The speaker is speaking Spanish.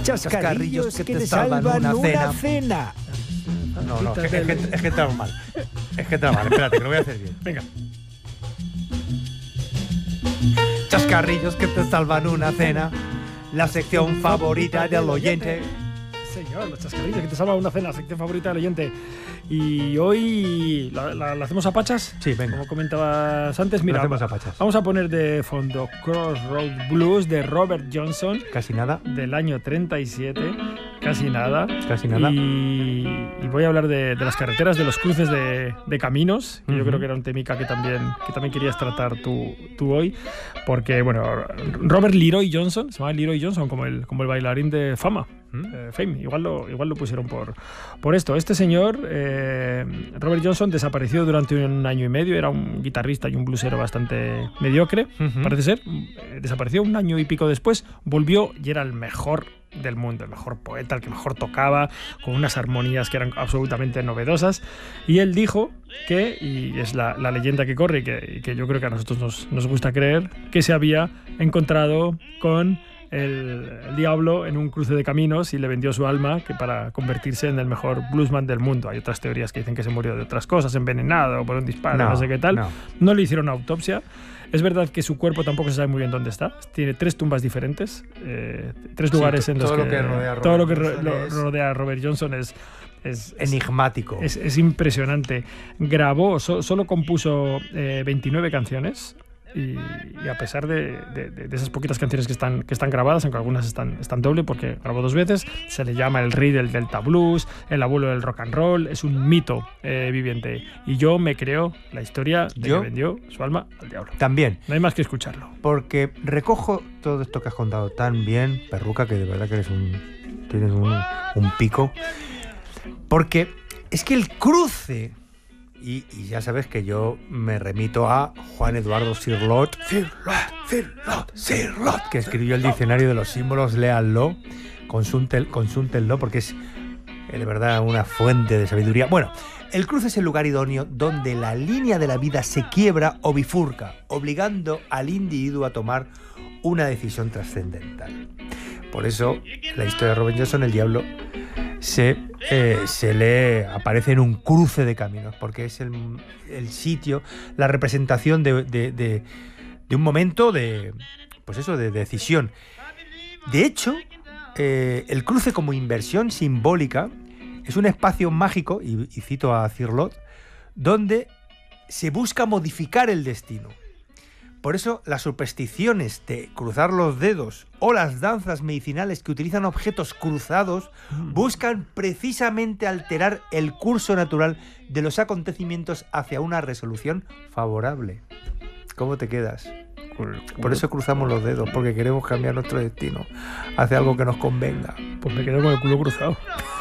chascarrillos que te salvan una cena. No, es que entramos mal. Espérate, que lo voy a hacer bien. Venga. Chascarrillos que te salvan una cena, la sección favorita del oyente. Señor, los chascarrillos que te salvan una cena, la sección favorita del oyente. Y hoy la hacemos a pachas. Sí, venga. Como comentabas antes, mira, hacemos a pachas. Vamos a poner de fondo Crossroad Blues de Robert Johnson. Casi nada. Del año 37. Casi nada. Y voy a hablar de las carreteras, de los cruces de caminos. Que yo creo que era un temica que también querías tratar tú hoy. Porque, bueno, Robert Leroy Johnson, se llama Leroy Johnson como el bailarín de fama. Fame, igual lo pusieron por esto. Este señor, Robert Johnson, desapareció durante un año y medio. Era un guitarrista y un bluesero bastante mediocre, parece ser. Desapareció un año y pico después, volvió y era el mejor del mundo, el mejor poeta, el que mejor tocaba, con unas armonías que eran absolutamente novedosas. Y él dijo que, y es la leyenda que corre y que yo creo que a nosotros nos gusta creer, que se había encontrado con el diablo en un cruce de caminos y le vendió su alma para convertirse en el mejor bluesman del mundo. Hay otras teorías que dicen que se murió de otras cosas, envenenado por un disparo, no sé qué tal. No le hicieron autopsia. Es verdad que su cuerpo tampoco se sabe muy bien dónde está. Tiene 3 tumbas diferentes, 3 lugares en los que todo lo que rodea a Robert Johnson es enigmático. Es impresionante. Grabó, solo compuso 29 canciones. Y a pesar de esas poquitas canciones que están grabadas, aunque algunas están doble porque grabó 2 veces, se le llama el rey del Delta Blues, el abuelo del rock and roll, es un mito viviente. Y yo me creo la historia de que vendió su alma al diablo. También. No hay más que escucharlo. Porque recojo todo esto que has contado tan bien, Perruca, que de verdad que tienes un pico. Porque es que el cruce... Y ya sabes que yo me remito a Juan Eduardo Cirlot, que escribió el diccionario de los símbolos, léanlo, consúltenlo, porque es de verdad una fuente de sabiduría. Bueno, el cruce es el lugar idóneo donde la línea de la vida se quiebra o bifurca, obligando al individuo a tomar una decisión trascendental. Por eso, la historia de Robert Johnson, el diablo, se le aparece en un cruce de caminos, porque es el sitio, la representación de un momento de decisión. De hecho, el cruce como inversión simbólica es un espacio mágico, y cito a Cirlot, donde se busca modificar el destino. Por eso las supersticiones de cruzar los dedos o las danzas medicinales que utilizan objetos cruzados buscan precisamente alterar el curso natural de los acontecimientos hacia una resolución favorable. ¿Cómo te quedas? Por eso cruzamos los dedos, porque queremos cambiar nuestro destino hacia algo que nos convenga. Pues me quedo con el culo cruzado.